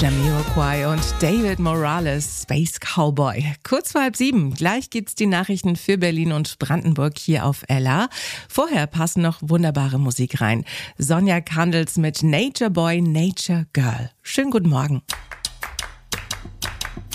Jamiroquai und David Morales, Space Cowboy. Kurz vor 6:30. Gleich gibt's die Nachrichten für Berlin und Brandenburg hier auf LA. Vorher passen noch wunderbare Musik rein. Sonja Kandels mit Nature Boy, Nature Girl. Schönen guten Morgen.